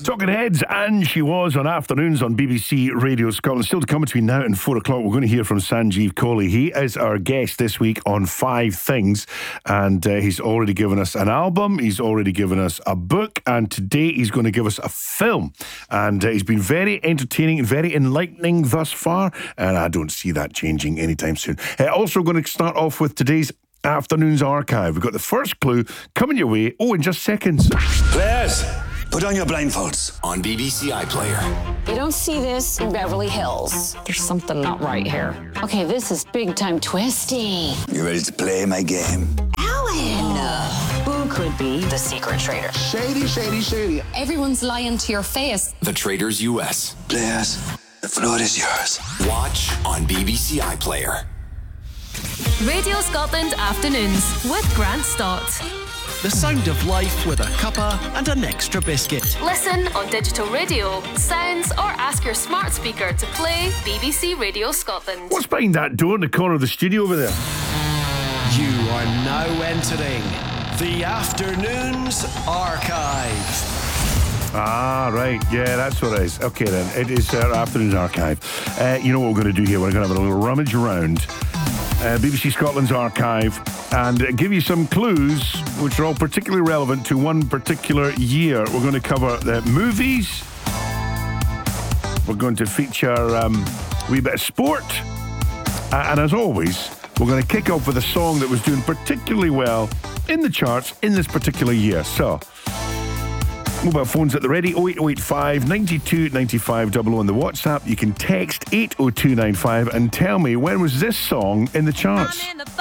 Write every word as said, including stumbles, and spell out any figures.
Talking Heads, and she was on afternoons on B B C Radio Scotland. Still to come between now and four o'clock, we're going to hear from Sanjeev Kohli. He is our guest this week on Five Things, and uh, he's already given us an album, he's already given us a book, and today he's going to give us a film. And uh, he's been very entertaining and very enlightening thus far, and I don't see that changing anytime soon. Uh, also going to start off with today's Afternoons Archive. We've got the first clue coming your way, oh, in just seconds. Players, put on your blindfolds. On B B C iPlayer. You don't see this in Beverly Hills. There's something not right here. Okay, this is big time twisty. You ready to play my game? Alan! Who could be the secret traitor? Shady, shady, shady. Everyone's lying to your face. The Traders U S. Players, the floor is yours. Watch on B B C iPlayer. Radio Scotland Afternoons with Grant Stott. The sound of life with a cuppa and an extra biscuit. Listen on digital radio, sounds, or ask your smart speaker to play B B C Radio Scotland. What's behind that door in the corner of the studio over there? You are now entering the Afternoons Archive. Ah, right. Yeah, that's what it is. Okay, then. It is our Afternoons Archive. Uh, you know what we're going to do here? We're going to have a little rummage around uh, B B C Scotland's archive and uh, give you some clues which are all particularly relevant to one particular year. We're going to cover the movies. We're going to feature um, a wee bit of sport. Uh, and as always, we're going to kick off with a song that was doing particularly well in the charts in this particular year. So, mobile phones at the ready, oh eight oh eight five, nine two nine five double oh on the WhatsApp. You can text eight oh two nine five and tell me, when was this song in the charts?